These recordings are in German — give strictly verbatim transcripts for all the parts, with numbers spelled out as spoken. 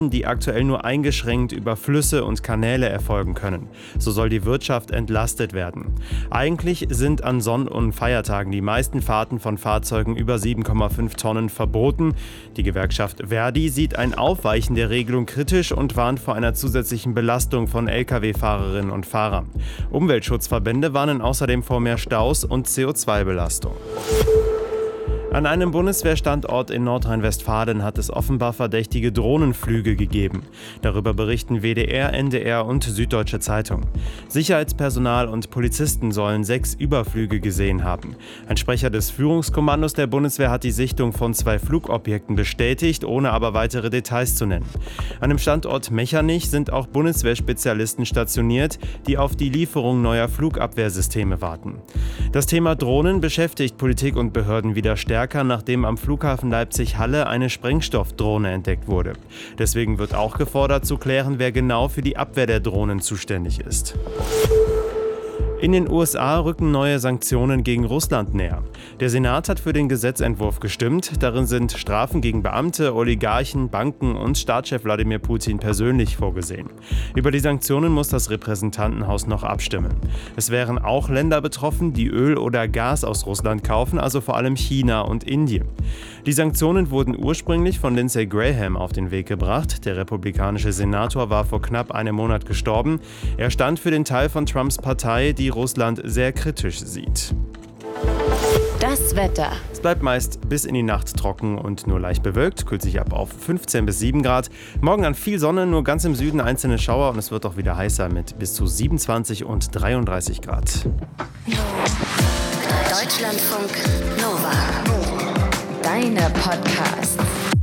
die aktuell nur eingeschränkt über Flüsse und Kanäle erfolgen können. So soll die Wirtschaft entlastet werden. Eigentlich sind an Sonn- und Feiertagen die meisten Fahrten von Fahrzeugen über sieben Komma fünf Tonnen verboten. Die Gewerkschaft Verdi sieht ein Aufweichen der Regelung kritisch und warnt vor einer zusätzlichen Belastung von L K W-Fahrerinnen und Fahrern. Umweltschutzverbände warnen außerdem vor mehr Staus und C O zwei Belastung. An einem Bundeswehrstandort in Nordrhein-Westfalen hat es offenbar verdächtige Drohnenflüge gegeben. Darüber berichten W D R, N D R und Süddeutsche Zeitung. Sicherheitspersonal und Polizisten sollen sechs Überflüge gesehen haben. Ein Sprecher des Führungskommandos der Bundeswehr hat die Sichtung von zwei Flugobjekten bestätigt, ohne aber weitere Details zu nennen. An dem Standort Mechernich sind auch Bundeswehrspezialisten stationiert, die auf die Lieferung neuer Flugabwehrsysteme warten. Das Thema Drohnen beschäftigt Politik und Behörden wieder stärker, nachdem am Flughafen Leipzig-Halle eine Sprengstoffdrohne entdeckt wurde. Deswegen wird auch gefordert zu klären, wer genau für die Abwehr der Drohnen zuständig ist. In den U S A rücken neue Sanktionen gegen Russland näher. Der Senat hat für den Gesetzentwurf gestimmt. Darin sind Strafen gegen Beamte, Oligarchen, Banken und Staatschef Wladimir Putin persönlich vorgesehen. Über die Sanktionen muss das Repräsentantenhaus noch abstimmen. Es wären auch Länder betroffen, die Öl oder Gas aus Russland kaufen, also vor allem China und Indien. Die Sanktionen wurden ursprünglich von Lindsey Graham auf den Weg gebracht. Der republikanische Senator war vor knapp einem Monat gestorben. Er stand für den Teil von Trumps Partei, die Russland sehr kritisch sieht. Das Wetter. Es bleibt meist bis in die Nacht trocken und nur leicht bewölkt, kühlt sich ab auf fünfzehn bis sieben Grad. Morgen dann viel Sonne, nur ganz im Süden einzelne Schauer und es wird auch wieder heißer mit bis zu siebenundzwanzig und dreiunddreißig Grad. Deutschlandfunk Nova. Deine Podcasts.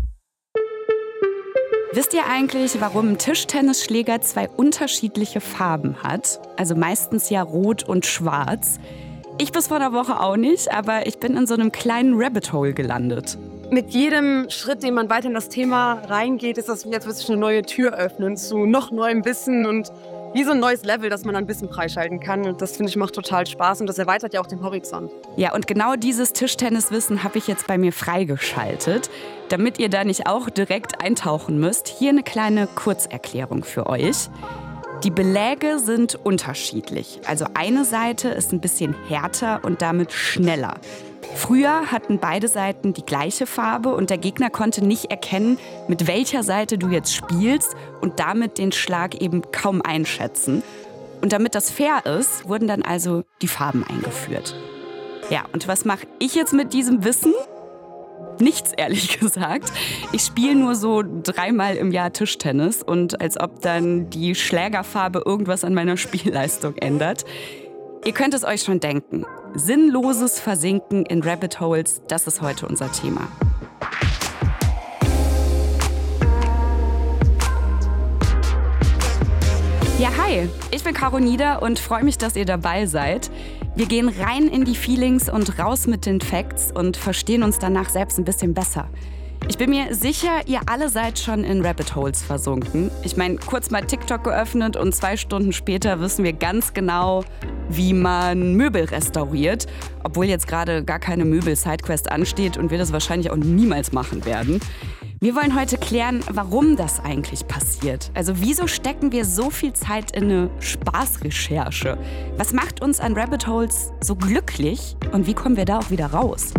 Wisst ihr eigentlich, warum ein Tischtennisschläger zwei unterschiedliche Farben hat? Also meistens ja rot und schwarz. Ich bis vor einer Woche auch nicht, aber ich bin in so einem kleinen Rabbit Hole gelandet. Mit jedem Schritt, den man weiter in das Thema reingeht, ist das wie, als würde sich eine neue Tür öffnen zu noch neuem Wissen und wie so ein neues Level, das man dann ein bisschen freischalten kann. Und das, finde ich, macht total Spaß und das erweitert ja auch den Horizont. Ja, und genau dieses Tischtenniswissen habe ich jetzt bei mir freigeschaltet. Damit ihr da nicht auch direkt eintauchen müsst, hier eine kleine Kurzerklärung für euch. Die Beläge sind unterschiedlich. Also eine Seite ist ein bisschen härter und damit schneller. Früher hatten beide Seiten die gleiche Farbe und der Gegner konnte nicht erkennen, mit welcher Seite du jetzt spielst und damit den Schlag eben kaum einschätzen. Und damit das fair ist, wurden dann also die Farben eingeführt. Ja, und was mache ich jetzt mit diesem Wissen? Nichts, ehrlich gesagt. Ich spiele nur so dreimal im Jahr Tischtennis und als ob dann die Schlägerfarbe irgendwas an meiner Spielleistung ändert. Ihr könnt es euch schon denken. Sinnloses Versinken in Rabbit Holes, das ist heute unser Thema. Ja, hi, ich bin Caro Nieder und freue mich, dass ihr dabei seid. Wir gehen rein in die Feelings und raus mit den Facts und verstehen uns danach selbst ein bisschen besser. Ich bin mir sicher, ihr alle seid schon in Rabbit Holes versunken. Ich meine, kurz mal TikTok geöffnet und zwei Stunden später wissen wir ganz genau, wie man Möbel restauriert. Obwohl jetzt gerade gar keine Möbel-Sidequest ansteht und wir das wahrscheinlich auch niemals machen werden. Wir wollen heute klären, warum das eigentlich passiert. Also wieso stecken wir so viel Zeit in eine Spaßrecherche? Was macht uns an Rabbit Holes so glücklich und wie kommen wir da auch wieder raus?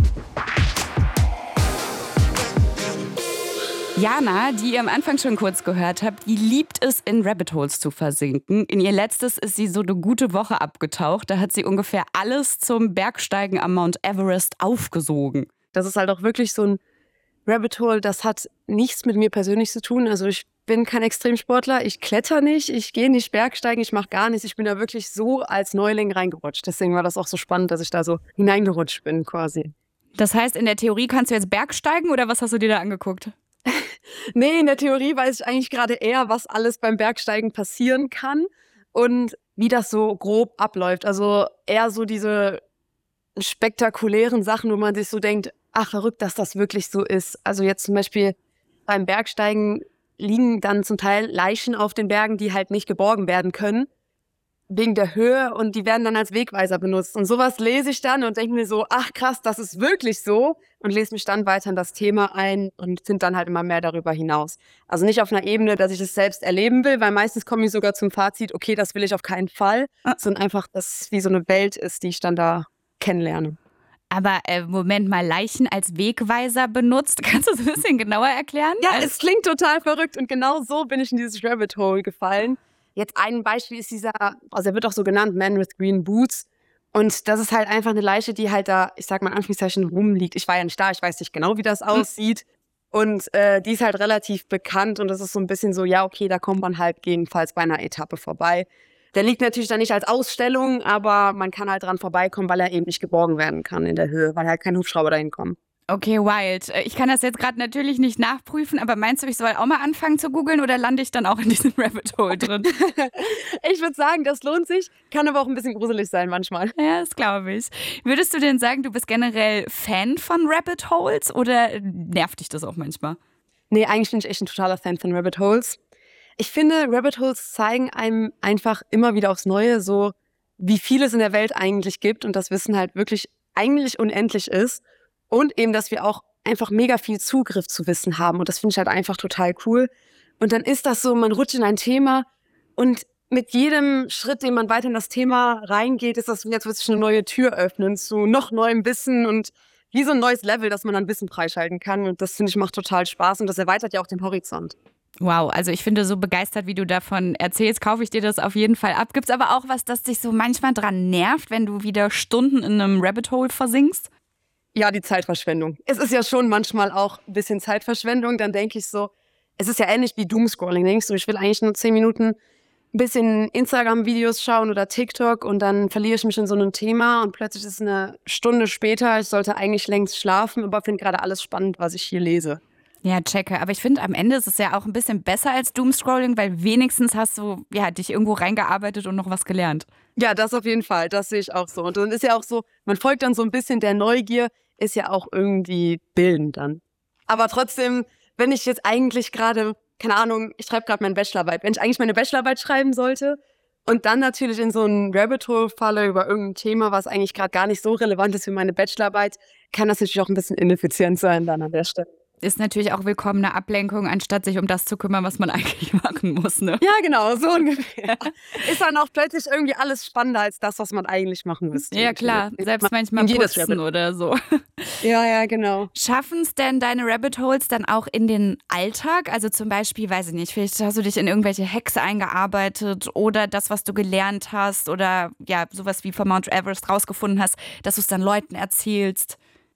Jana, die ihr am Anfang schon kurz gehört habt, die liebt es, in Rabbit Holes zu versinken. In ihr letztes ist sie so eine gute Woche abgetaucht. Da hat sie ungefähr alles zum Bergsteigen am Mount Everest aufgesogen. Das ist halt auch wirklich so ein Rabbit Hole, das hat nichts mit mir persönlich zu tun. Also ich bin kein Extremsportler, ich kletter nicht, ich gehe nicht Bergsteigen, ich mache gar nichts. Ich bin da wirklich so als Neuling reingerutscht. Deswegen war das auch so spannend, dass ich da so hineingerutscht bin quasi. Das heißt, in der Theorie kannst du jetzt Bergsteigen oder was hast du dir da angeguckt? Nee, in der Theorie weiß ich eigentlich gerade eher, was alles beim Bergsteigen passieren kann und wie das so grob abläuft. Also eher so diese spektakulären Sachen, wo man sich so denkt, ach, verrückt, dass das wirklich so ist. Also jetzt zum Beispiel beim Bergsteigen liegen dann zum Teil Leichen auf den Bergen, die halt nicht geborgen werden können. wegen der Höhe und die werden dann als Wegweiser benutzt. Und sowas lese ich dann und denke mir so, ach krass, das ist wirklich so und lese mich dann weiter in das Thema ein und finde dann halt immer mehr darüber hinaus. Also nicht auf einer Ebene, dass ich das selbst erleben will, weil meistens komme ich sogar zum Fazit, okay, das will ich auf keinen Fall, ah. sondern einfach, dass es wie so eine Welt ist, die ich dann da kennenlerne. Aber äh, Moment mal, Leichen als Wegweiser benutzt. Kannst du das ein bisschen genauer erklären? Ja, es klingt total verrückt und genau so bin ich in dieses Rabbit Hole gefallen. Jetzt ein Beispiel ist dieser, also er wird auch so genannt, Man with Green Boots. Und das ist halt einfach eine Leiche, die halt da, ich sag mal in Anführungszeichen, rumliegt. Ich war ja nicht da, ich weiß nicht genau, wie das aussieht. Und äh, die ist halt relativ bekannt und das ist so ein bisschen so, ja okay, da kommt man halt jedenfalls bei einer Etappe vorbei. Der liegt natürlich dann nicht als Ausstellung, aber man kann halt dran vorbeikommen, weil er eben nicht geborgen werden kann in der Höhe, weil halt kein Hubschrauber dahin kommt. Okay, wild. Ich kann das jetzt gerade natürlich nicht nachprüfen, aber meinst du, ich soll auch mal anfangen zu googeln oder lande ich dann auch in diesem Rabbit Hole drin? Ich würde sagen, das lohnt sich, kann aber auch ein bisschen gruselig sein manchmal. Ja, das glaube ich. Würdest du denn sagen, du bist generell Fan von Rabbit Holes oder nervt dich das auch manchmal? Nee, eigentlich bin ich echt ein totaler Fan von Rabbit Holes. Ich finde, Rabbit Holes zeigen einem einfach immer wieder aufs Neue so, wie viel es in der Welt eigentlich gibt und das Wissen halt wirklich eigentlich unendlich ist. Und eben, dass wir auch einfach mega viel Zugriff zu Wissen haben. Und das finde ich halt einfach total cool. Und dann ist das so, man rutscht in ein Thema und mit jedem Schritt, den man weiter in das Thema reingeht, ist das, jetzt wird sich eine neue Tür öffnen zu noch neuem Wissen und wie so ein neues Level, das man dann Wissen freischalten kann. Und das, finde ich, macht total Spaß und das erweitert ja auch den Horizont. Wow, also ich finde, so begeistert, wie du davon erzählst, kaufe ich dir das auf jeden Fall ab. Gibt es aber auch was, das dich so manchmal dran nervt, wenn du wieder Stunden in einem Rabbit Hole versinkst? Ja, die Zeitverschwendung. Es ist ja schon manchmal auch ein bisschen Zeitverschwendung. Dann denke ich so, es ist ja ähnlich wie Doomscrolling. Denkst du, ich will eigentlich nur zehn Minuten ein bisschen Instagram-Videos schauen oder TikTok und dann verliere ich mich in so einem Thema und plötzlich ist es eine Stunde später. Ich sollte eigentlich längst schlafen, aber finde gerade alles spannend, was ich hier lese. Ja, checke. Aber ich finde, am Ende ist es ja auch ein bisschen besser als Doomscrolling, weil wenigstens hast du ja, dich irgendwo reingearbeitet und noch was gelernt. Ja, das auf jeden Fall. Das sehe ich auch so. Und dann ist ja auch so, man folgt dann so ein bisschen der Neugier, ist ja auch irgendwie bildend dann. Aber trotzdem, wenn ich jetzt eigentlich gerade, keine Ahnung, ich schreibe gerade meine Bachelorarbeit, wenn ich eigentlich meine Bachelorarbeit schreiben sollte und dann natürlich in so einen Rabbit Hole falle über irgendein Thema, was eigentlich gerade gar nicht so relevant ist für meine Bachelorarbeit, kann das natürlich auch ein bisschen ineffizient sein dann an der Stelle. Ist natürlich auch willkommene Ablenkung, anstatt sich um das zu kümmern, was man eigentlich machen muss, ne? Ja, genau, so ungefähr. Ist dann auch plötzlich irgendwie alles spannender als das, was man eigentlich machen müsste. Ja, klar. Selbst manchmal putzen oder so. Ja, ja, genau. Schaffen es denn deine Rabbit Holes dann auch in den Alltag? Also zum Beispiel, weiß ich nicht, vielleicht hast du dich in irgendwelche Hacks eingearbeitet oder das, was du gelernt hast oder ja, sowas wie von Mount Everest rausgefunden hast, dass du es dann Leuten erzählst.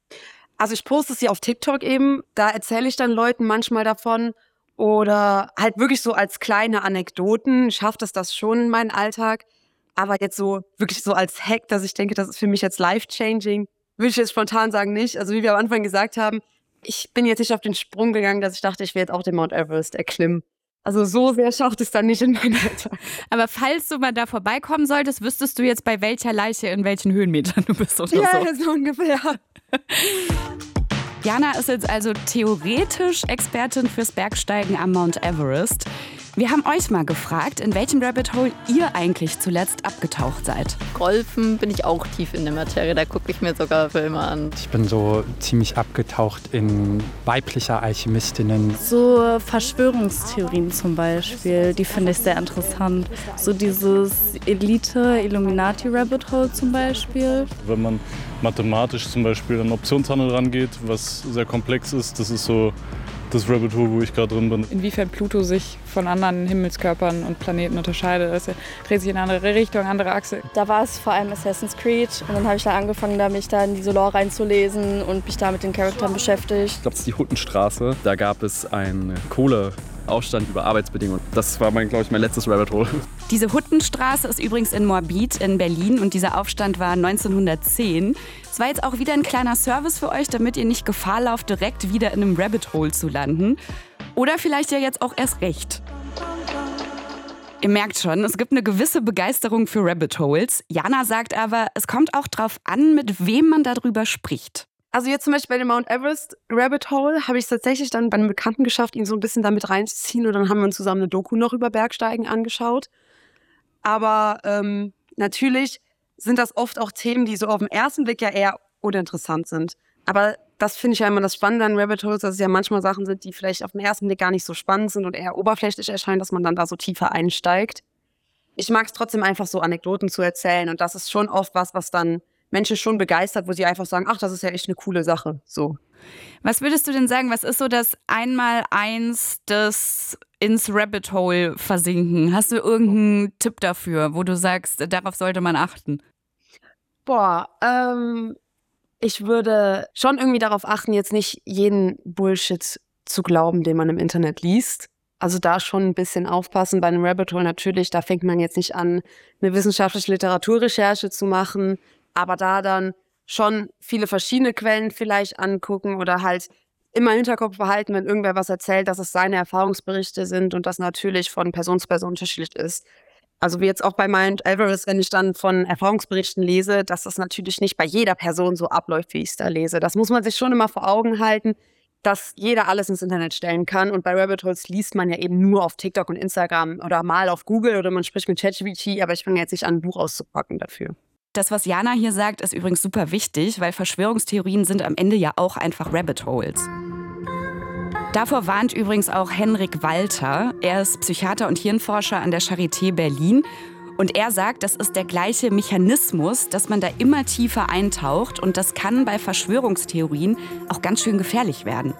Also ich poste es hier auf TikTok eben, da erzähle ich dann Leuten manchmal davon oder halt wirklich so als kleine Anekdoten. Schafft es das schon in meinen Alltag, aber jetzt so wirklich so als Hack, dass ich denke, das ist für mich jetzt life-changing, würde ich jetzt spontan sagen nicht. Also wie wir am Anfang gesagt haben, ich bin jetzt nicht auf den Sprung gegangen, dass ich dachte, ich werde jetzt auch den Mount Everest erklimmen. Also so sehr schafft es dann nicht in meinen Alltag. Aber falls du mal da vorbeikommen solltest, wüsstest du jetzt, bei welcher Leiche in welchen Höhenmetern du bist oder ja, so. Ja, so ungefähr. Jana ist jetzt also theoretisch Expertin fürs Bergsteigen am Mount Everest. Wir haben euch mal gefragt, in welchem Rabbit Hole ihr eigentlich zuletzt abgetaucht seid. Golfen bin ich auch tief in der Materie, da gucke ich mir sogar Filme an. Ich bin so ziemlich abgetaucht in weibliche Alchemistinnen. So Verschwörungstheorien zum Beispiel, die finde ich sehr interessant. So dieses Elite-Illuminati-Rabbit Hole zum Beispiel. Wenn man mathematisch zum Beispiel an Optionshandel rangeht, was sehr komplex ist, das ist so das Rabbit Hole, wo ich gerade drin bin. Inwiefern Pluto sich von anderen Himmelskörpern und Planeten unterscheidet. Das dreht sich in eine andere Richtung, andere Achse. Da war es vor allem Assassin's Creed und dann habe ich da angefangen, da mich da in diese Lore reinzulesen und mich da mit den Charakteren beschäftigt. Ich glaube, es ist die Huttenstraße. Da gab es einen Kohleaufstand über Arbeitsbedingungen. Das war, mein, glaube ich, mein letztes Rabbit Hole. Diese Huttenstraße ist übrigens in Moabit in Berlin und dieser Aufstand war neunzehnhundertzehn. Es war jetzt auch wieder ein kleiner Service für euch, damit ihr nicht Gefahr lauft, direkt wieder in einem Rabbit Hole zu landen. Oder vielleicht ja jetzt auch erst recht. Ihr merkt schon, es gibt eine gewisse Begeisterung für Rabbit Holes. Jana sagt aber, es kommt auch drauf an, mit wem man darüber spricht. Also jetzt zum Beispiel bei dem Mount Everest Rabbit Hole habe ich es tatsächlich dann bei einem Bekannten geschafft, ihn so ein bisschen damit reinzuziehen. Und dann haben wir uns zusammen eine Doku noch über Bergsteigen angeschaut. aber ähm, natürlich sind das oft auch Themen, die so auf den ersten Blick ja eher uninteressant sind. Aber das finde ich ja immer das Spannende an Rabbit Holes, dass es ja manchmal Sachen sind, die vielleicht auf den ersten Blick gar nicht so spannend sind und eher oberflächlich erscheinen, dass man dann da so tiefer einsteigt. Ich mag es trotzdem einfach so Anekdoten zu erzählen und das ist schon oft was, was dann Menschen schon begeistert, wo sie einfach sagen, ach, das ist ja echt eine coole Sache. So. Was würdest du denn sagen, was ist so das Einmaleins des ins Rabbit Hole versinken? Hast du irgendeinen Tipp dafür, wo du sagst, darauf sollte man achten? Boah, ähm, ich würde schon irgendwie darauf achten, jetzt nicht jeden Bullshit zu glauben, den man im Internet liest. Also da schon ein bisschen aufpassen. Bei einem Rabbit Hole natürlich, da fängt man jetzt nicht an, eine wissenschaftliche Literaturrecherche zu machen, aber da dann schon viele verschiedene Quellen vielleicht angucken oder halt immer im Hinterkopf behalten, wenn irgendwer was erzählt, dass es seine Erfahrungsberichte sind und das natürlich von Person zu Person unterschiedlich ist. Also wie jetzt auch bei Mount Everest, wenn ich dann von Erfahrungsberichten lese, dass das natürlich nicht bei jeder Person so abläuft, wie ich es da lese. Das muss man sich schon immer vor Augen halten, dass jeder alles ins Internet stellen kann. Und bei Rabbit Holes liest man ja eben nur auf TikTok und Instagram oder mal auf Google oder man spricht mit ChatGPT, aber ich fange jetzt nicht an, ein Buch auszupacken dafür. Das, was Jana hier sagt, ist übrigens super wichtig, weil Verschwörungstheorien sind am Ende ja auch einfach Rabbit Holes. Davor warnt übrigens auch Henrik Walter. Er ist Psychiater und Hirnforscher an der Charité Berlin. Und er sagt, das ist der gleiche Mechanismus, dass man da immer tiefer eintaucht. Und das kann bei Verschwörungstheorien auch ganz schön gefährlich werden.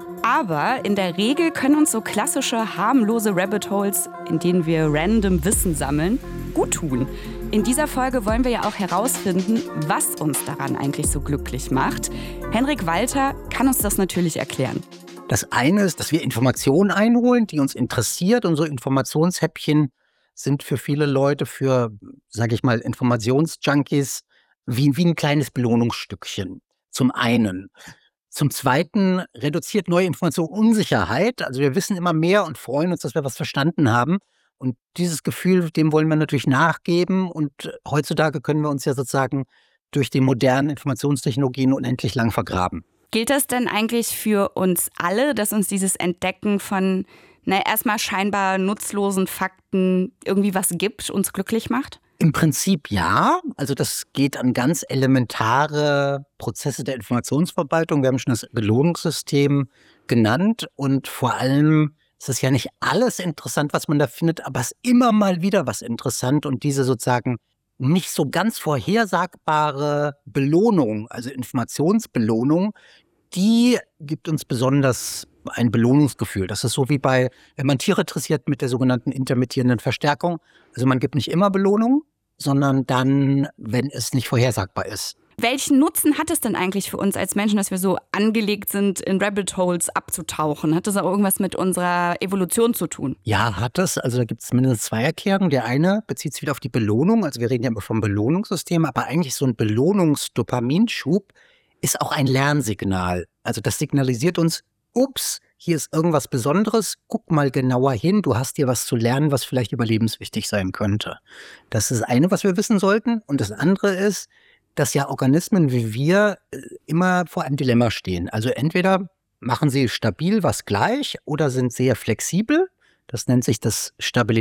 Aber in der Regel können uns so klassische, harmlose Rabbit Holes, in denen wir random Wissen sammeln, gut tun. In dieser Folge wollen wir ja auch herausfinden, was uns daran eigentlich so glücklich macht. Henrik Walter kann uns das natürlich erklären. Das eine ist, dass wir Informationen einholen, die uns interessiert. Und so Informationshäppchen sind für viele Leute, für, sage ich mal, Informationsjunkies, wie, wie ein kleines Belohnungsstückchen. Zum einen. Zum Zweiten reduziert neue Information Unsicherheit. Also wir wissen immer mehr und freuen uns, dass wir was verstanden haben. Und dieses Gefühl, dem wollen wir natürlich nachgeben. Und heutzutage können wir uns ja sozusagen durch die modernen Informationstechnologien unendlich lang vergraben. Gilt das denn eigentlich für uns alle, dass uns dieses Entdecken von, na, erstmal scheinbar nutzlosen Fakten irgendwie was gibt, uns glücklich macht? Im Prinzip ja. Also das geht an ganz elementare Prozesse der Informationsverwaltung. Wir haben schon das Belohnungssystem genannt. Und vor allem ist es ja nicht alles interessant, was man da findet, aber es ist immer mal wieder was interessant. Und diese sozusagen nicht so ganz vorhersagbare Belohnung, also Informationsbelohnung, die gibt uns besonders ein Belohnungsgefühl. Das ist so wie bei, wenn man Tiere dressiert mit der sogenannten intermittierenden Verstärkung. Also man gibt nicht immer Belohnung, sondern dann, wenn es nicht vorhersagbar ist. Welchen Nutzen hat es denn eigentlich für uns als Menschen, dass wir so angelegt sind, in Rabbit Holes abzutauchen? Hat das auch irgendwas mit unserer Evolution zu tun? Ja, hat es. Also da gibt es mindestens zwei Erklärungen. Der eine bezieht sich wieder auf die Belohnung. Also wir reden ja immer vom Belohnungssystem, aber eigentlich so ein Belohnungsdopaminschub ist auch ein Lernsignal. Also das signalisiert uns, ups, hier ist irgendwas Besonderes, guck mal genauer hin, du hast hier was zu lernen, was vielleicht überlebenswichtig sein könnte. Das ist das eine, was wir wissen sollten. Und das andere ist, dass ja Organismen wie wir immer vor einem Dilemma stehen. Also entweder machen sie stabil was gleich oder sind sehr flexibel. Das nennt sich das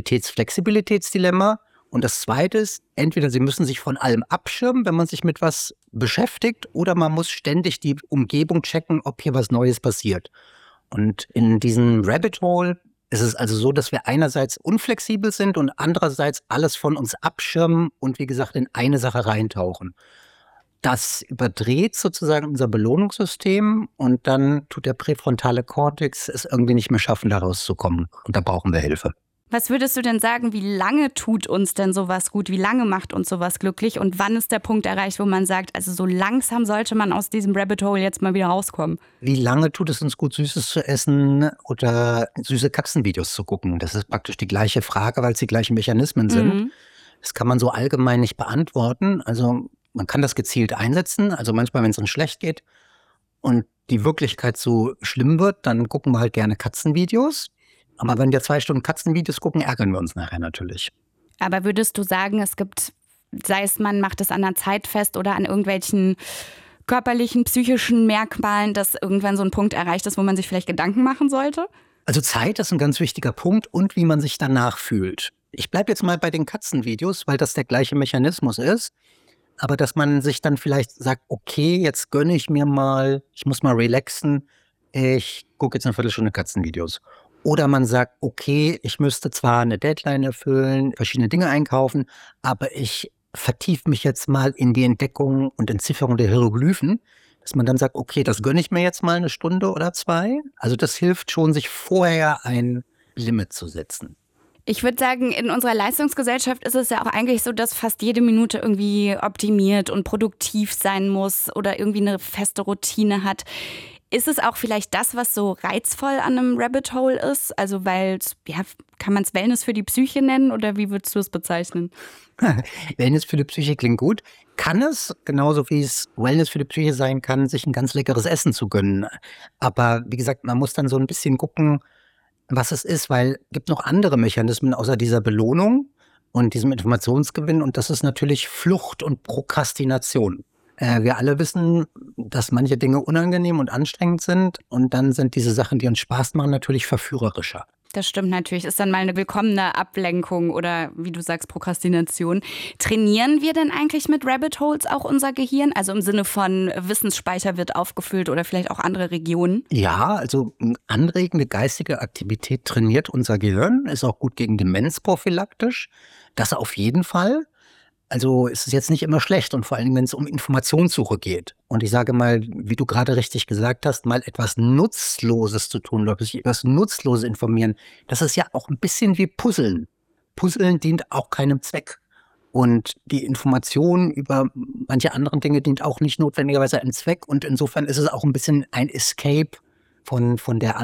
Stabilitäts-Flexibilitätsdilemma. Und das Zweite ist, entweder sie müssen sich von allem abschirmen, wenn man sich mit was beschäftigt, oder man muss ständig die Umgebung checken, ob hier was Neues passiert. Und in diesem Rabbit Hole ist es also so, dass wir einerseits unflexibel sind und andererseits alles von uns abschirmen und wie gesagt in eine Sache reintauchen. Das überdreht sozusagen unser Belohnungssystem und dann tut der präfrontale Kortex es irgendwie nicht mehr schaffen, da rauszukommen. Und da brauchen wir Hilfe. Was würdest du denn sagen, wie lange tut uns denn sowas gut? Wie lange macht uns sowas glücklich? Und wann ist der Punkt erreicht, wo man sagt, also so langsam sollte man aus diesem Rabbit Hole jetzt mal wieder rauskommen? Wie lange tut es uns gut, Süßes zu essen oder süße Katzenvideos zu gucken? Das ist praktisch die gleiche Frage, weil es die gleichen Mechanismen sind. Mhm. Das kann man so allgemein nicht beantworten. Also man kann das gezielt einsetzen. Also manchmal, wenn es uns schlecht geht und die Wirklichkeit so schlimm wird, dann gucken wir halt gerne Katzenvideos. Aber wenn wir zwei Stunden Katzenvideos gucken, ärgern wir uns nachher natürlich. Aber würdest du sagen, es gibt, sei es man macht es an der Zeit fest oder an irgendwelchen körperlichen, psychischen Merkmalen, dass irgendwann so ein Punkt erreicht ist, wo man sich vielleicht Gedanken machen sollte? Also Zeit ist ein ganz wichtiger Punkt und wie man sich danach fühlt. Ich bleibe jetzt mal bei den Katzenvideos, weil das der gleiche Mechanismus ist. Aber dass man sich dann vielleicht sagt, okay, jetzt gönne ich mir mal, ich muss mal relaxen, ich gucke jetzt eine Viertelstunde Katzenvideos. Oder man sagt, okay, ich müsste zwar eine Deadline erfüllen, verschiedene Dinge einkaufen, aber ich vertiefe mich jetzt mal in die Entdeckung und Entzifferung der Hieroglyphen, dass man dann sagt, okay, das gönne ich mir jetzt mal eine Stunde oder zwei. Also das hilft schon, sich vorher ein Limit zu setzen. Ich würde sagen, in unserer Leistungsgesellschaft ist es ja auch eigentlich so, dass fast jede Minute irgendwie optimiert und produktiv sein muss oder irgendwie eine feste Routine hat. Ist es auch vielleicht das, was so reizvoll an einem Rabbit Hole ist? Also weil, ja, kann man es Wellness für die Psyche nennen oder wie würdest du es bezeichnen? Wellness für die Psyche klingt gut. Kann es, genauso wie es Wellness für die Psyche sein kann, sich ein ganz leckeres Essen zu gönnen. Aber wie gesagt, man muss dann so ein bisschen gucken, was es ist, weil es gibt noch andere Mechanismen außer dieser Belohnung und diesem Informationsgewinn und das ist natürlich Flucht und Prokrastination. Äh, wir alle wissen, dass manche Dinge unangenehm und anstrengend sind und dann sind diese Sachen, die uns Spaß machen, natürlich verführerischer. Das stimmt natürlich. Ist dann mal eine willkommene Ablenkung oder, wie du sagst, Prokrastination. Trainieren wir denn eigentlich mit Rabbit Holes auch unser Gehirn? Also im Sinne von Wissensspeicher wird aufgefüllt oder vielleicht auch andere Regionen? Ja, also anregende geistige Aktivität trainiert unser Gehirn, ist auch gut gegen Demenz prophylaktisch. Das auf jeden Fall. Also es ist jetzt nicht immer schlecht und vor allem, wenn es um Informationssuche geht. Und ich sage mal, wie du gerade richtig gesagt hast, mal etwas Nutzloses zu tun oder sich etwas Nutzloses informieren, das ist ja auch ein bisschen wie Puzzeln. Puzzeln dient auch keinem Zweck. Und die Information über manche anderen Dinge dient auch nicht notwendigerweise einem Zweck. Und insofern ist es auch ein bisschen ein Escape von, von der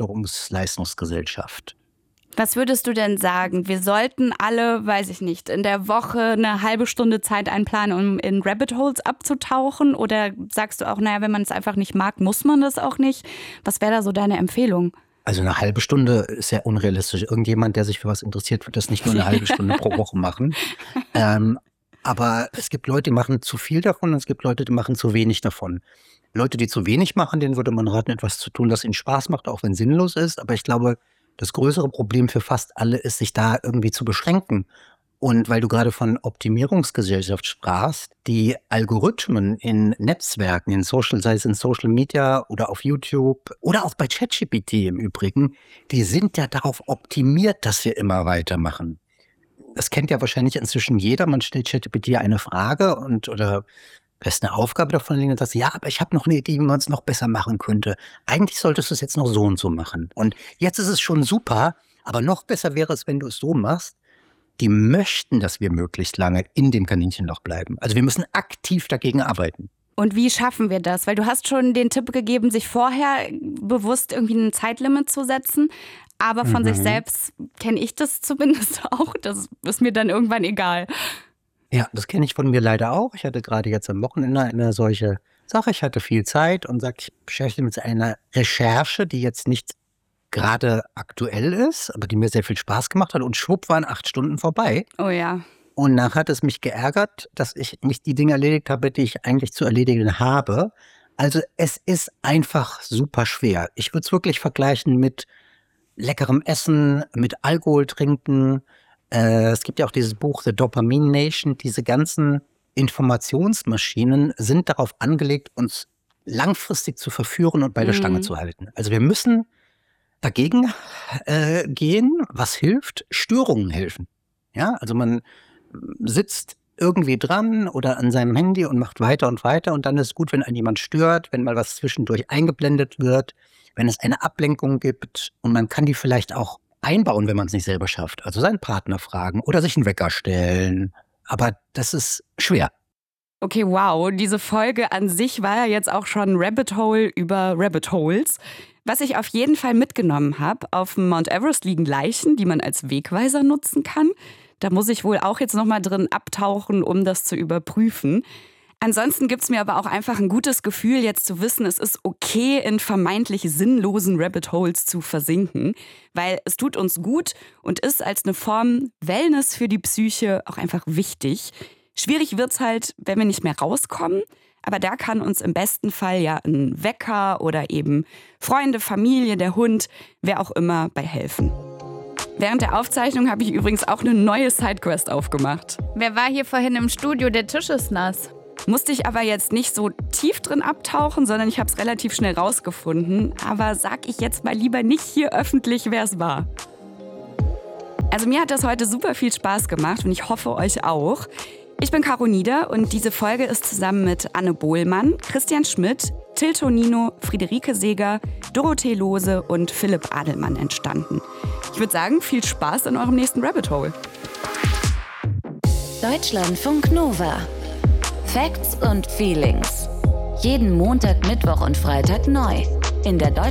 Anforderungsleistungsgesellschaft. Was würdest du denn sagen? Wir sollten alle, weiß ich nicht, in der Woche eine halbe Stunde Zeit einplanen, um in Rabbit Holes abzutauchen? Oder sagst du auch, naja, wenn man es einfach nicht mag, muss man das auch nicht? Was wäre da so deine Empfehlung? Also eine halbe Stunde ist ja unrealistisch. Irgendjemand, der sich für was interessiert, wird das nicht nur eine halbe Stunde pro Woche machen. Ähm, aber es gibt Leute, die machen zu viel davon und es gibt Leute, die machen zu wenig davon. Leute, die zu wenig machen, denen würde man raten, etwas zu tun, das ihnen Spaß macht, auch wenn es sinnlos ist. Aber ich glaube, das größere Problem für fast alle ist, sich da irgendwie zu beschränken. Und weil du gerade von Optimierungsgesellschaft sprachst, die Algorithmen in Netzwerken, in Social, sei es in Social Media oder auf YouTube oder auch bei ChatGPT im Übrigen, die sind ja darauf optimiert, dass wir immer weitermachen. Das kennt ja wahrscheinlich inzwischen jeder. Man stellt ChatGPT eine Frage und oder lässt eine Aufgabe davon liegen und sagt, ja, aber ich habe noch eine Idee, wie man es noch besser machen könnte. Eigentlich solltest du es jetzt noch so und so machen. Und jetzt ist es schon super, aber noch besser wäre es, wenn du es so machst. Die möchten, dass wir möglichst lange in dem Kaninchenloch bleiben. Also wir müssen aktiv dagegen arbeiten. Und wie schaffen wir das? Weil du hast schon den Tipp gegeben, sich vorher bewusst irgendwie ein Zeitlimit zu setzen. Aber von mhm. sich selbst kenne ich das zumindest auch. Das ist mir dann irgendwann egal. Ja, das kenne ich von mir leider auch. Ich hatte gerade jetzt am Wochenende eine solche Sache. Ich hatte viel Zeit und sagte, ich beschäftige mich mit einer Recherche, die jetzt nicht gerade aktuell ist, aber die mir sehr viel Spaß gemacht hat. Und schwupp waren acht Stunden vorbei. Oh ja. Und nachher hat es mich geärgert, dass ich nicht die Dinge erledigt habe, die ich eigentlich zu erledigen habe. Also es ist einfach super schwer. Ich würde es wirklich vergleichen mit leckerem Essen, mit Alkohol trinken. Äh, es gibt ja auch dieses Buch The Dopamine Nation. Diese ganzen Informationsmaschinen sind darauf angelegt, uns langfristig zu verführen und bei der mhm. Stange zu halten. Also wir müssen dagegen äh, gehen. Was hilft? Störungen helfen. Ja, also man sitzt irgendwie dran oder an seinem Handy und macht weiter und weiter und dann ist es gut, wenn einen jemand stört, wenn mal was zwischendurch eingeblendet wird, wenn es eine Ablenkung gibt und man kann die vielleicht auch einbauen, wenn man es nicht selber schafft. Also seinen Partner fragen oder sich einen Wecker stellen. Aber das ist schwer. Okay, wow. Diese Folge an sich war ja jetzt auch schon Rabbit Hole über Rabbit Holes. Was ich auf jeden Fall mitgenommen habe, auf dem Mount Everest liegen Leichen, die man als Wegweiser nutzen kann. Da muss ich wohl auch jetzt nochmal drin abtauchen, um das zu überprüfen. Ansonsten gibt es mir aber auch einfach ein gutes Gefühl, jetzt zu wissen, es ist okay, in vermeintlich sinnlosen Rabbit Holes zu versinken, weil es tut uns gut und ist als eine Form Wellness für die Psyche auch einfach wichtig. Schwierig wird's halt, wenn wir nicht mehr rauskommen, aber da kann uns im besten Fall ja ein Wecker oder eben Freunde, Familie, der Hund, wer auch immer bei helfen. Während der Aufzeichnung habe ich übrigens auch eine neue Sidequest aufgemacht. Wer war hier vorhin im Studio? Der Tisch ist nass. Musste ich aber jetzt nicht so tief drin abtauchen, sondern ich habe es relativ schnell rausgefunden. Aber sag ich jetzt mal lieber nicht hier öffentlich, wer es war. Also mir hat das heute super viel Spaß gemacht und ich hoffe euch auch. Ich bin Caro Nieder und diese Folge ist zusammen mit Anne Bohlmann, Christian Schmidt, Till Tonino, Friederike Seeger, Dorothee Lohse und Philipp Adelmann entstanden. Ich würde sagen, viel Spaß in eurem nächsten Rabbit Hole. Deutschlandfunk Nova. Facts und Feelings. Jeden Montag, Mittwoch und Freitag neu. In der Deutsch